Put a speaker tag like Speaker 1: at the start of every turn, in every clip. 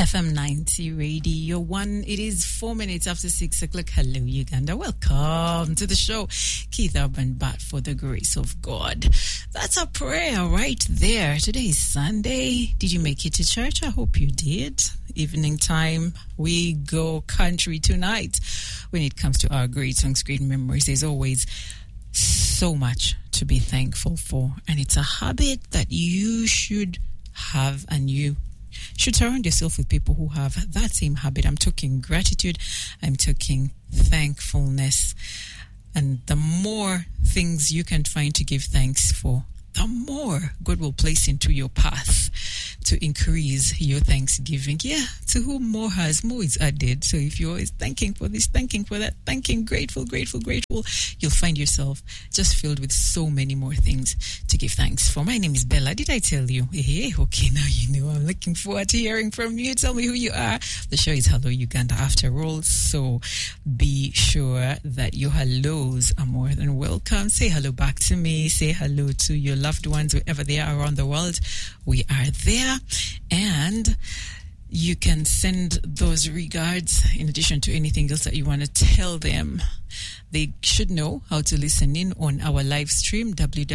Speaker 1: FM 90 Radio 1. It is 4 minutes after 6 o'clock. Hello, Uganda. Welcome to the show. Keith Urban Bat for the grace of God. That's our prayer right there. Today is Sunday. Did you make it to church? I hope you did. Evening time, we go country tonight. When it comes to our great songs, great memories, there's always so much to be thankful for. And it's a habit that you should have, and you should surround yourself with people who have that same habit. I'm talking gratitude. I'm talking thankfulness. And the more things you can find to give thanks for, the more God will place into your path to increase your thanksgiving. Yeah, to whom more has, more is added. So if you're always thanking for this, thanking for that, thanking, grateful, you'll find yourself just filled with so many more things to give thanks for. My name is Bella. Did I tell you? Hey, okay, now you know. I'm looking forward to hearing from you. Tell me who you are. The show is Hello Uganda after all, so be sure that your hellos are more than welcome. Say hello back to me. Say hello to your loved ones wherever they are around the world. We are there, and you can send those regards in addition to anything else that you want to tell them. They should know how to listen in on our live stream,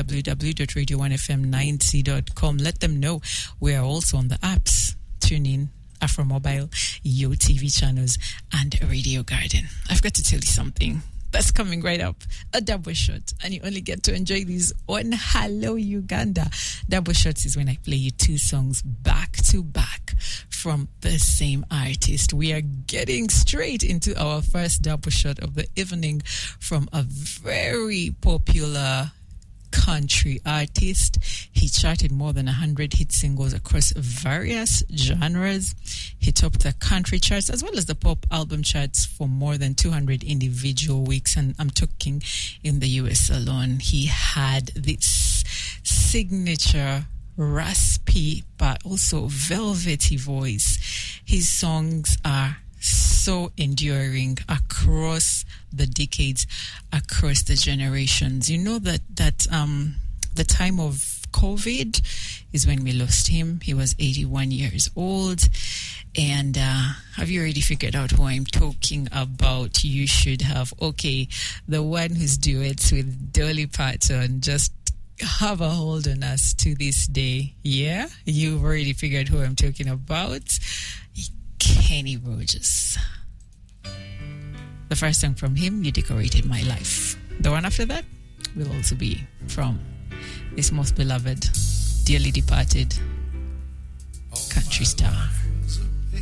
Speaker 1: www.radio1fm90.com. Let them know we are also on the apps. Tune in, Afro Mobile, Yo TV channels, and Radio Garden. I've got to tell you something that's coming right up. A double shot. And you only get to enjoy these on Hello Uganda. Double shots is when I play you two songs back to back from the same artist. We are getting straight into our first double shot of the evening from a very popular country artist. He charted more than 100 hit singles across various genres. He topped the country charts as well as the pop album charts for more than 200 individual weeks, and I'm talking in the US alone. He had this signature raspy but also velvety voice. His songs are so enduring across the decades, across the generations. You know that the time of COVID is when we lost him. He was 81 years old. And have you already figured out who I'm talking about? You should have. Okay, the one whose duets with Dolly Parton just have a hold on us to this day. Yeah, you've already figured who I'm talking about. Kenny Rogers. The first song from him, You Decorated My Life. The one after that will also be from his most beloved, dearly departed country star,